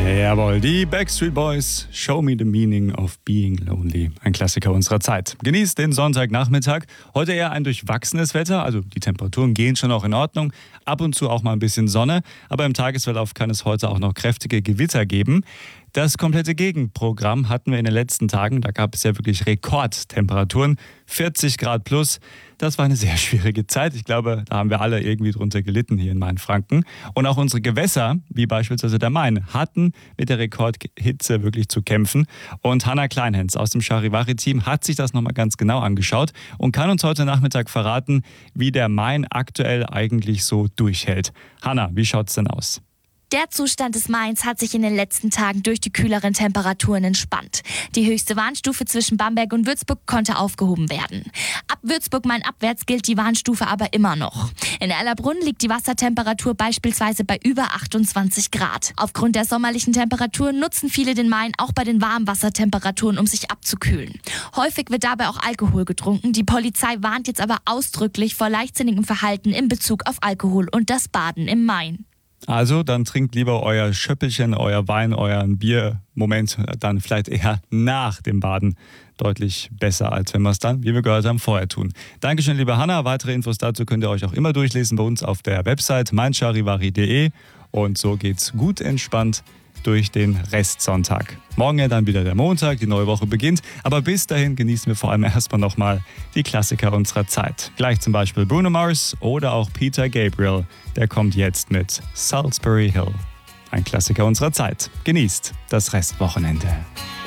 Jawohl, die Backstreet Boys, Show Me the Meaning of Being Lonely. Ein Klassiker unserer Zeit. Genießt den Sonntagnachmittag. Heute eher ein durchwachsenes Wetter, also die Temperaturen gehen schon auch in Ordnung. Ab und zu auch mal ein bisschen Sonne, aber im Tagesverlauf kann es heute auch noch kräftige Gewitter geben. Das komplette Gegenprogramm hatten wir in den letzten Tagen. Da gab es ja wirklich Rekordtemperaturen, 40 Grad plus. Das war eine sehr schwierige Zeit. Ich glaube, da haben wir alle irgendwie drunter gelitten hier in Mainfranken. Und auch unsere Gewässer, wie beispielsweise der Main, hatten mit der Rekordhitze wirklich zu kämpfen. Und Hanna Kleinhens aus dem Charivari-Team hat sich das nochmal ganz genau angeschaut und kann uns heute Nachmittag verraten, wie der Main aktuell eigentlich so durchhält. Hanna, wie schaut's denn aus? Der Zustand des Mains hat sich in den letzten Tagen durch die kühleren Temperaturen entspannt. Die höchste Warnstufe zwischen Bamberg und Würzburg konnte aufgehoben werden. Ab Würzburg-Main abwärts gilt die Warnstufe aber immer noch. In Erlabrunn liegt die Wassertemperatur beispielsweise bei über 28 Grad. Aufgrund der sommerlichen Temperaturen nutzen viele den Main auch bei den Warmwassertemperaturen, um sich abzukühlen. Häufig wird dabei auch Alkohol getrunken. Die Polizei warnt jetzt aber ausdrücklich vor leichtsinnigem Verhalten in Bezug auf Alkohol und das Baden im Main. Also, dann trinkt lieber euer Schöppelchen, euer Wein, euren Bier-Moment dann vielleicht eher nach dem Baden. Deutlich besser, als wenn wir es dann, wie wir gehört haben, vorher tun. Dankeschön, liebe Hanna. Weitere Infos dazu könnt ihr euch auch immer durchlesen bei uns auf der Website meincharivari.de. Und so geht's gut entspannt durch den Restsonntag. Morgen ja dann wieder der Montag, die neue Woche beginnt. Aber bis dahin genießen wir vor allem erstmal nochmal die Klassiker unserer Zeit. Gleich zum Beispiel Bruno Mars oder auch Peter Gabriel. Der kommt jetzt mit Salisbury Hill. Ein Klassiker unserer Zeit. Genießt das Restwochenende.